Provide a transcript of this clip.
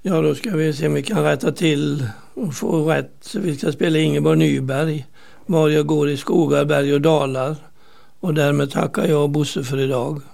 Ja, då ska vi se om vi kan rätta till och få rätt. Så vi ska spela Ingeborg Nyberg, Var jag går i skogar, berg och dalar. Och därmed tackar jag Bosse för idag.